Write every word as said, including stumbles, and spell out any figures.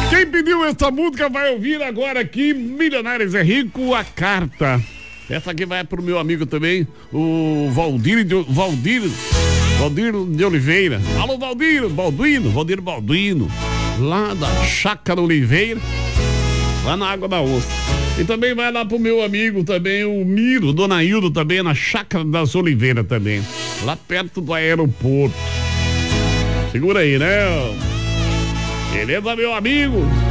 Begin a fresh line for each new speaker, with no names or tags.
Quem pediu essa música vai ouvir agora aqui, Milionários é Rico, a carta. Essa aqui vai pro meu amigo também, o Valdir de, Valdir, Valdir de Oliveira. Alô, Valdir, Balduino, Valdir Balduino, lá da Chácara Oliveira, lá na Água da Onça. E também vai lá pro meu amigo também, o Miro, Dona Hildo também, na Chácara das Oliveiras também, lá perto do aeroporto. Segura aí, né? Beleza, meu amigo?